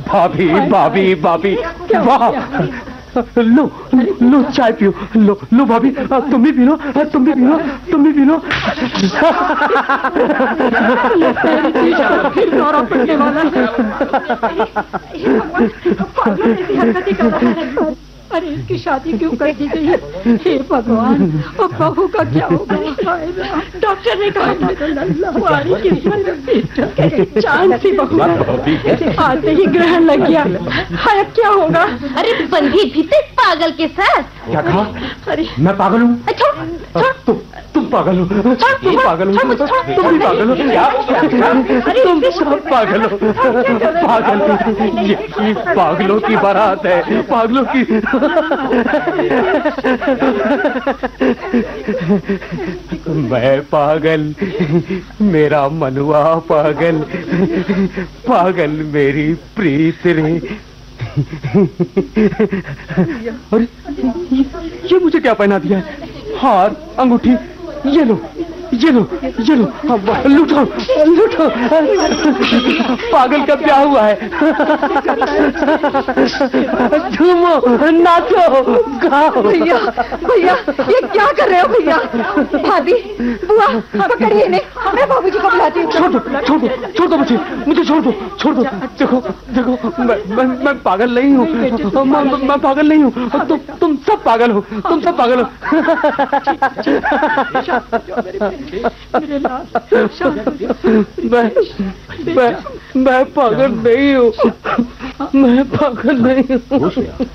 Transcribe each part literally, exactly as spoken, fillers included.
भाभी भाभी भाभी, वाह, लो लो चाय पियो, लो लो भाभी, तुम भी पी लो, तुम भी पी लो, तुम भी पी लो। अरे इसकी शादी क्यों कर दी गई? हे भगवान, अब बहू का क्या होगा? डॉक्टर ने कहा था तुम्हारी किस्मत चांद सी बहू, आते ही ग्रहण लग गया। हाय क्या होगा? अरे बंधी भी थे पागल के साथ। क्या कहा? अरे मैं पागल हूँ? तुम तुम पागल हो, तुम पागल हो, तुम भी पागल हो, क्या? तुम सब पागल हो, पागल, ये पागलों की बारात है, पागलों की। मैं पागल, मेरा मनुआ पागल, पागल मेरी प्रीत रे। अरे ये मुझे क्या पहना दिया है? हार, अंगूठी, ये लो ये लो ये लो, लूटो लूटो, पागल का ब्याह हुआ है। झूमो, नाचो, गाओ। भैया भैया ये क्या कर रहे हो भैया? भाभी, बुआ, पकड़िए इन्हें, मैं बाबूजी को बुलाती हूँ। छोड़ दो छोड़ दो छोड़ दो मुझे मुझे छोड़ दो छोड़ दो। देखो देखो मैं मैं, मैं पागल नहीं हूँ, मैं, मैं पागल नहीं हूँ, तुम तुम सब पागल हो, तुम सब पागल हो। मैं मैं मैं पागल नहीं हूँ, मैं पागल नहीं हूँ।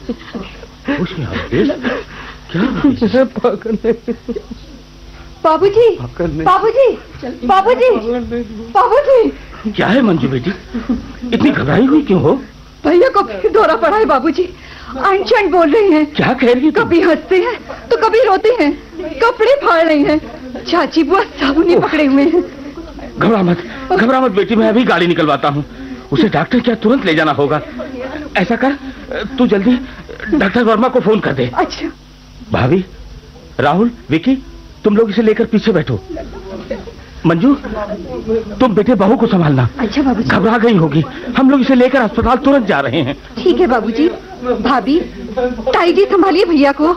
क्या मैं पागल नहीं हूँ। बाबूजी बाबूजी बाबूजी बाबूजी। क्या है मंजू बेटी, इतनी घबराई हुई क्यों हो? भैया को फिर दौरा पड़ा है बाबूजी, अनशन बोल रही हैं। क्या कह रही है? कभी हंसते हैं तो कभी रोते हैं, कपड़े फाड़ रही हैं, चाची बुआ सब उन्हें पकड़े हुए हैं। घबरा मत घबरा मत बेटी, मैं अभी गाड़ी निकलवाता हूँ, उसे डॉक्टर क्या तुरंत ले जाना होगा। ऐसा कर, तू जल्दी डॉक्टर वर्मा को फोन कर दे। अच्छा। भाभी, राहुल, विकी, तुम लोग इसे लेकर पीछे बैठो। मंजू, तुम बेटे बहू को संभालना। अच्छा बाबूजी। घबरा गई होगी, हम लोग इसे लेकर अस्पताल तुरंत जा रहे हैं। ठीक है बाबूजी। भाभी, ताई जी संभालिए भैया को।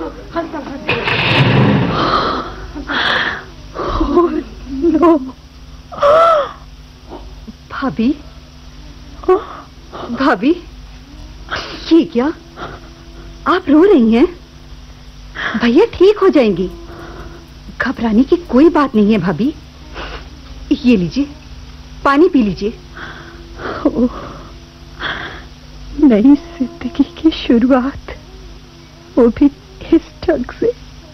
नो। भाभी, भाभी, ये क्या? आप रो रही हैं? भैया ठीक हो जाएंगी, घबराने की कोई बात नहीं है भाभी। ये लीजिए, पानी पी लीजिए। नई जिंदगी की शुरुआत, वो भी इस ढंग से।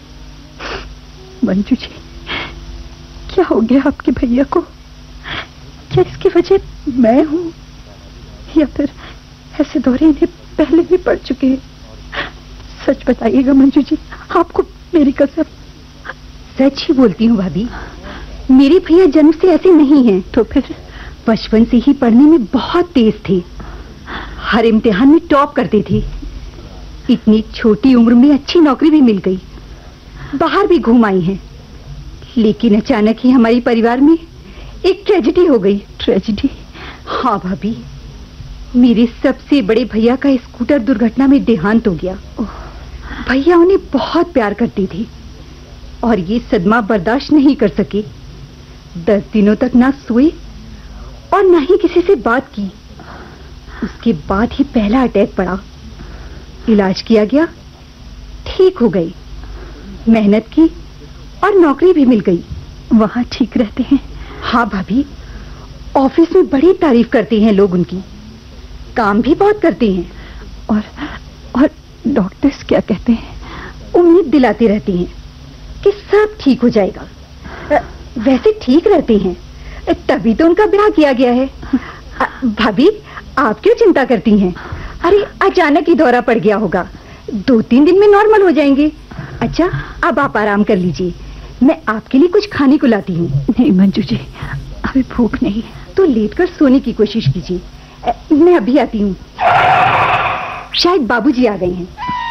मंजू जी, क्या हो गया आपके भैया को? क्या इसकी वजह मैं हूँ, या फिर ऐसे दौरे इन्हें पहले भी पड़ चुके हैं? सच बताइएगा मंजू जी, आपको मेरी कसम। सच ही बोलती हूँ भाभी, मेरे भैया जन्म से ऐसे नहीं हैं। तो फिर बचपन से ही पढ़ने में बहुत तेज थे, हर इम्तिहान में टॉप करते थे। इतनी छोटी उम्र में अच्छी नौकरी भी मिल गई, बाहर भी घूम आई हैं। लेकिन अचानक ही हमारे परिवार में एक ट्रेजेडी हो गई। ट्रेजेडी? हाँ भाभी, मेरे सबसे बड़े भैया का स्कूटर दुर्घटना में देहांत हो गया। भैया उन्हें बहुत प्यार करते थे और ये सदमा बर्दाश्त नहीं कर सके। दस दिनों तक ना सोए और ना ही किसी से बात की। उसके बाद ही पहला अटैक पड़ा, इलाज किया गया, ठीक हो गई। मेहनत की और नौकरी भी मिल गई। वहां ठीक रहते हैं? हाँ भाभी, ऑफिस में बड़ी तारीफ करते हैं लोग उनकी, काम भी बहुत करते हैं। और और डॉक्टर्स क्या कहते हैं? उम्मीद दिलाते रहते हैं कि सब ठीक हो जाएगा। वैसे ठीक रहते हैं, तभी तो उनका ब्याह किया गया है। भाभी, आप क्यों चिंता करती हैं? अरे अचानक ही दौरा पड़ गया होगा, दो तीन दिन में नॉर्मल हो जाएंगे। अच्छा, अब आप आराम कर लीजिए, मैं आपके लिए कुछ खाने को लाती हूँ। नहीं मंजू जी, अभी भूख नहीं। तो लेटकर सोने की कोशिश कीजिए, मैं अभी आती हूँ। शायद बाबूजी आ गए हैं।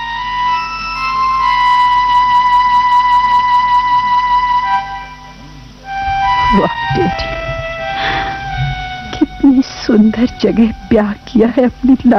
वाह बेटी, कितनी सुंदर जगह ब्याह किया है अपनी